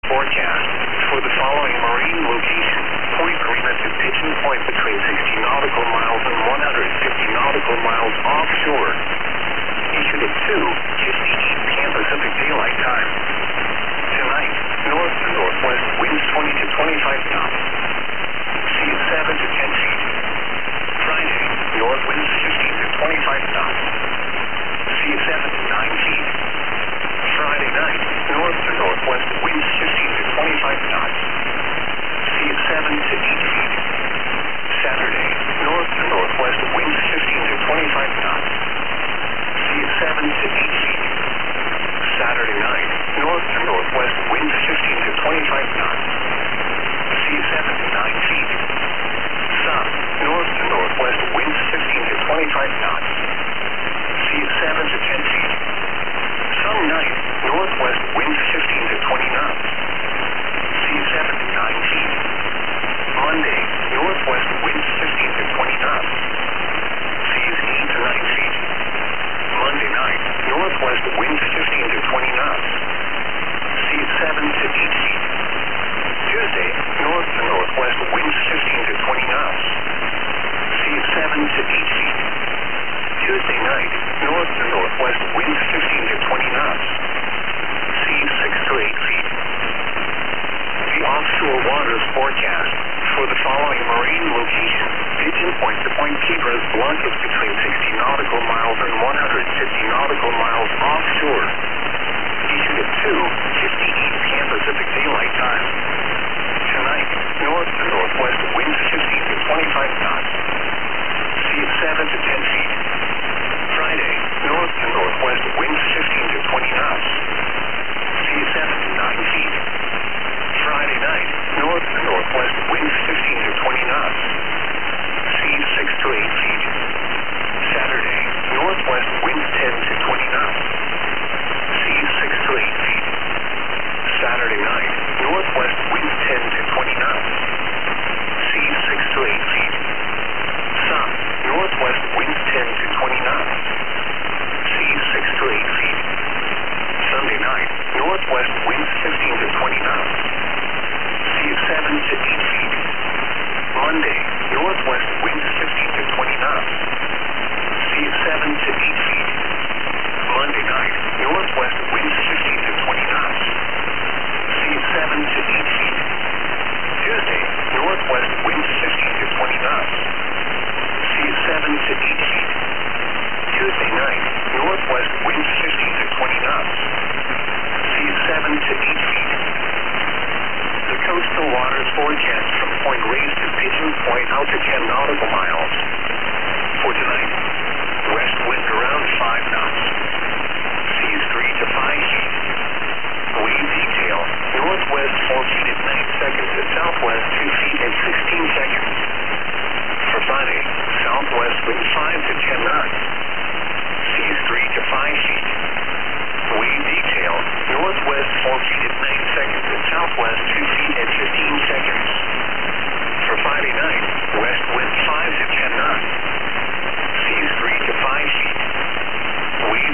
forecast. For the following marine location, Point Marina to Pigeon Point between 60 nautical miles and 150 nautical miles offshore. Issued at 2:50 p.m. Pacific Daylight Time. Tonight, north to northwest winds 20 to 25 knots. Sea at 7 to 10 feet. Friday, north winds 15 to 25 knots. Sea at 7 to 9 feet. Friday night, north to northwest winds 15 to 25 knots. Sea at 7 to 8 feet. Saturday, north to northwest winds 15 to 25 knots. Sea at 7 to 8 feet. Saturday night, north to northwest winds 15 to 25 knots. Sea at 7 to 9 feet. Sun, north to northwest winds 15 to 25 knots. Sea at 7 to 10 feet. Some night, northwest winds 15 to 20 knots. Sea 7 to 9 feet. Monday, northwest winds 15 to 20 knots. Seas 8 to 9 feet. Monday night, northwest winds 15 to 20 knots. Sea 7 to 8 feet. Tuesday, north to northwest winds 15 to 20 knots. Sea 7 to 8 feet. Tuesday night, north to northwest winds 15 to 20 knots. Sea 6 to 8 feet. The offshore waters forecast. For the following marine location, Pigeon Point to Point Kibras Blanc is between 60 nautical miles and 150 nautical miles offshore. Issued at 2:58 p.m. Pacific Daylight Time. Tonight, north to northwest winds 15 to 25 knots. Sea at 7 to 10 feet. Friday, north to northwest winds 15 to 20 knots. Sea 7 to 9 feet. Friday night, north to northwest winds 15 to 20 knots. Sea 6 to 8 feet. Saturday, northwest winds 10 to 20 knots. Sea 6 to 8 feet. Saturday night, northwest winds 10 to 20 knots. Sea 6 to 8 feet. Sun, northwest winds 10 to 20 knots. Sea 6 to 8 feet. Sunday night, northwest winds 15 to 20 knots. Sea 7 to 8 feet. Monday, northwest winds 15 to 20 knots. Sea 7 to 8 feet. Monday night, northwest winds 15 to 20 knots. Sea 7 to 8 feet. Tuesday, northwest winds 15 to 20 knots. Sea 7 to 8 feet. Tuesday night, northwest winds 15 to 20 knots. Sea 7 to 8 feet. The coastal waters forecast from Point Reyes to Pigeon Point out to 10 nautical miles. For tonight, west wind around 5 knots. Seas 3 to 5 feet. Wave detail, northwest 4 feet at 9 seconds and southwest 2 feet at 16 seconds. For Friday, southwest wind 5 to 10 knots. Seas 3 to 5 feet. Wave detail, northwest 4 feet at 9 seconds and southwest 2 feet at 15 seconds. For Friday night, west wind 5 to 10 knots. Seas 3 to 5 feet. Wave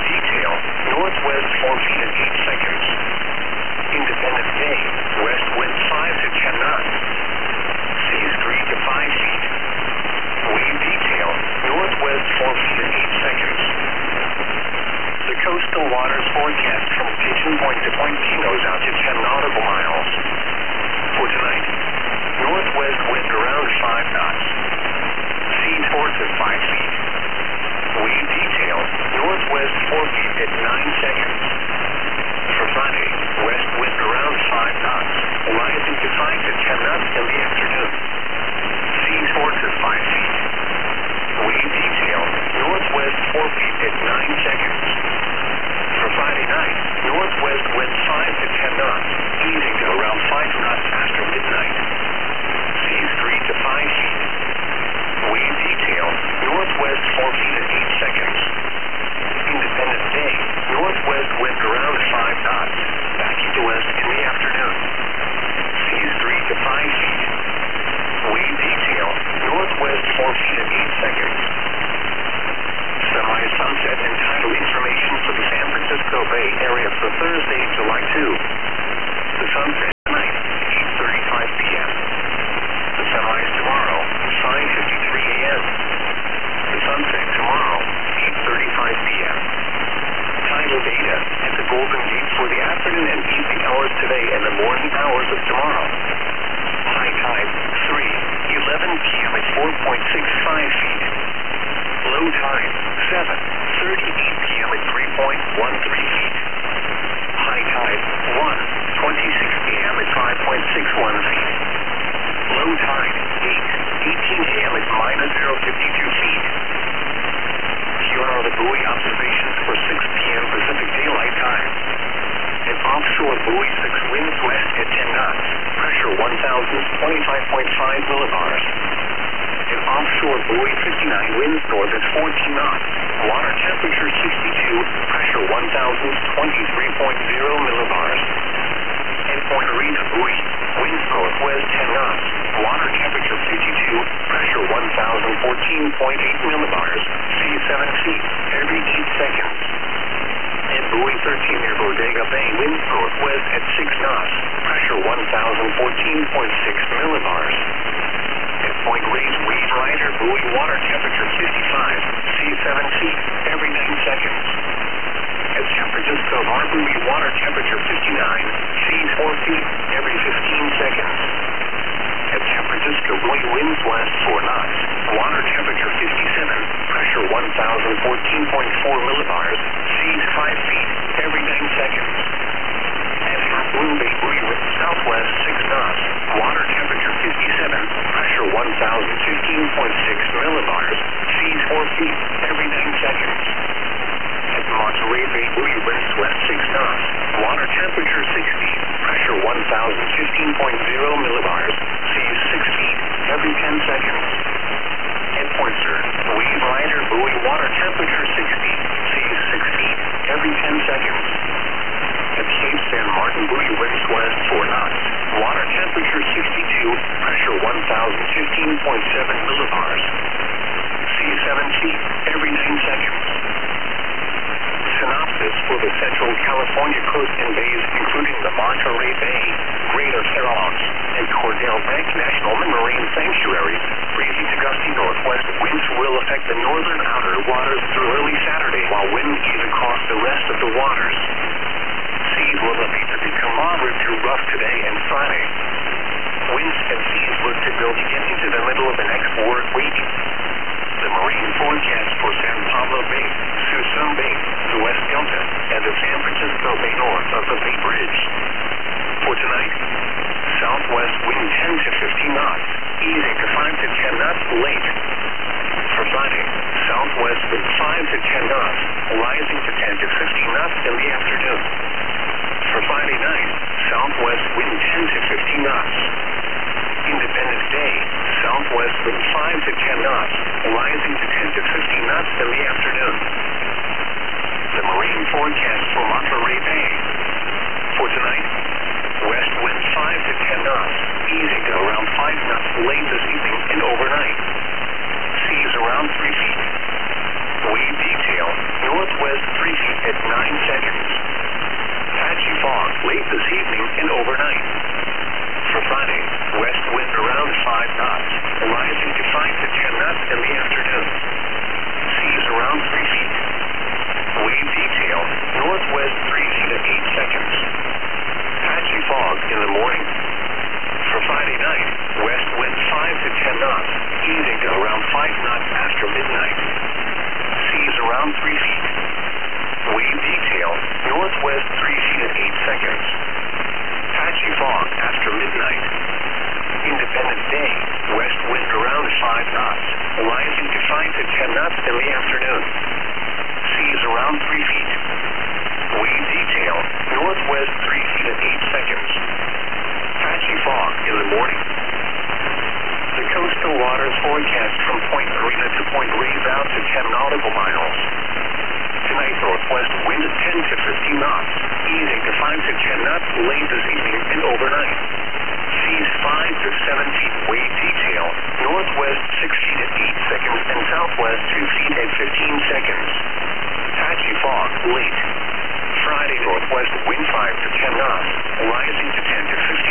morning hours of tomorrow. High tide, 3:11 p.m. at 4.65 feet. Low tide, 7:38 p.m. at 3.13 feet. High tide, 1:26 p.m. at 5.61 feet. Low tide, 8:18 a.m. at -0.52 feet. Here are the buoy observations for 6 p.m. Pacific Daylight Time. An offshore buoy 6 winds west at 10 knots, pressure 1,025.5 millibars. An offshore buoy 59 winds north at 14 knots, water temperature 62, pressure 1,023.0 millibars. And Point Rita buoy, winds northwest 10 knots, water temperature 52, pressure 1,014.8 millibars, sea 7 feet, every 8 seconds. And buoy 13 near Bodega Bay, winds northwest at 6 knots, pressure 1,014.6 millibars. At Point Reyes Reef Rider buoy, water temperature 55, sea 7 feet, every 9 seconds. At San Francisco Harbor, water temperature 59, seas 4 feet, every 15 seconds. At San Francisco buoy, winds west 4 knots, water temperature 57, pressure 1,014.4 millibars, seas 5 feet, every 9 seconds. At Half Moon Bay buoy, winds southwest 6 knots, water temperature 57, pressure 1,015.6 millibars, seas 4 feet, every 9 seconds. At Monterey Bay buoy, winds west 6 knots, water temperature 60, pressure 1,015.0 millibars, seas 6 feet, every 10 seconds. At Point Stern, Wave Rider buoy, water temperature 60, seas 6 feet, every 10 seconds. At Cape San Martin buoy, winds west 4 knots, water temperature 62, pressure 1,015.7 millibars, seas 7 feet, every 9 seconds. Synopsis for the Central California coast and bays, including the Monterey Bay, Greater Fair Oaks, and Cordell Bank National Marine Sanctuary. Breezy to gusty northwest winds will affect the northern outer waters through early Saturday, while wind ease across the rest of the waters. Seas will appear to become moderate to rough today and Friday. Winds and seas look to build again into the middle of the next work week. The marine forecast for San Pablo Bay, Suisun Bay, the West Delta, and the San Francisco Bay north of the Bay Bridge. For tonight, southwest wind 10 to 15 knots, easing to 5 to 10 knots late. For Friday, southwest wind 5 to 10 knots, rising to 10 to 15 knots in the afternoon. For Friday night, southwest wind 10 to 15 knots. Independence Day, southwest wind 5 to 10 knots, rising to 10 to 15 knots in the afternoon. The marine forecast for Monterey Bay. For tonight, west wind 5 to 10 knots, easing to around 5 knots late this evening and overnight. Seas around 3 feet. Wave detail, northwest 3 feet at 9 seconds. Patchy fog late this evening and overnight. For Friday, west wind around 5 knots, rising to 5 to 10 knots in the afternoon. Seas around 3 feet. Wave detail, northwest 3 feet at 8 seconds. Patchy fog in the morning. For Friday night, west wind 5 to 10 knots, easing to around 5 knots after midnight. Seas around 3 feet. Wave detail, northwest 3 feet at 8 seconds. Patchy fog after midnight. Independence Day, west wind around 5 knots, rising to 5 to 10 knots in the afternoon. Seas around 3 feet. Wave detail, northwest 3 feet at 8 seconds. Patchy fog in the morning. The coastal waters forecast from Point Marina to Point Reyes out to 10 nautical miles. Tonight, northwest wind 10 to 15 knots, easing to 5 to 10 knots late this evening and overnight. Seas 5 to 7 feet. Wave detail, northwest 6 feet at 8 seconds and southwest 2 feet at 15 seconds. Patchy fog late. Friday, northwest wind 5 to 10 knots, rising to 10 to 15